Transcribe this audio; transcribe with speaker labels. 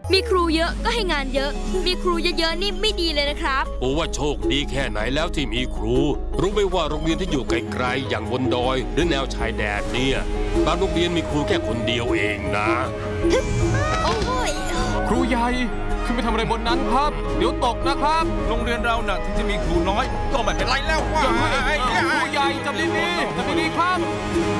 Speaker 1: มีครูเยอะก็ให้งานเยอะมีครูเยอะๆนี่ไม่ดีเลยนะครับ
Speaker 2: ปูว่าโชคดีแค่ไหนแล้วที่มีครู รู้ไหมว่าโรงเรียนที่อยู่ไกลๆอย่างบนดอยหรือแนวชายแดนเนี่ยบางโรงเรียนมีครูแค่คนเดียวเองนะ
Speaker 1: โอ้ย
Speaker 3: ครูใหญ่ขึ้นไปทำอะไรบนนั้นครับเดี๋ยวตกนะครับ
Speaker 4: โรงเรียนเราน่ะถึงจะมีครูน้อยก็ไม่เป็นไรแล้วว่า
Speaker 3: ครูใหญ่จำดีๆครับ